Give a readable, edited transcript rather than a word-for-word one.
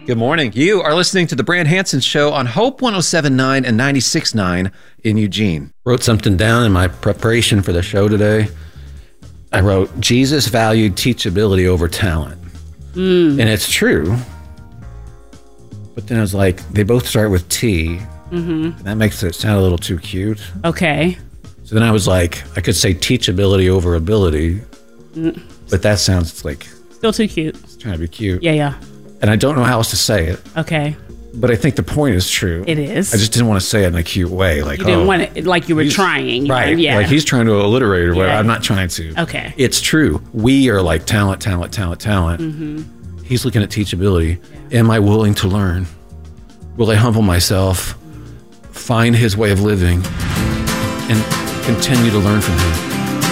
Good morning. You are listening to the Brand Hansen Show on Hope 107.9 and 96.9 in Eugene. Wrote something down in my preparation for the show today. I wrote, Jesus valued teachability over talent. And it's true. But then I was like, they both start with T. And that makes it sound a little too cute. Okay. So then I was like, I could say teachability over ability. But that sounds like... Still too cute. It's trying to be cute. Yeah. And I don't know how else to say it. Okay. But I think the point is true. It is. I just didn't want to say it in a cute way. Like, you didn't want it like you were trying. Right. Yeah. Like he's trying to alliterate or whatever. Yeah. I'm not trying to. Okay. It's true. We are like talent. He's looking at teachability. Yeah. Am I willing to learn? Will I humble myself, find his way of living, and continue to learn from him?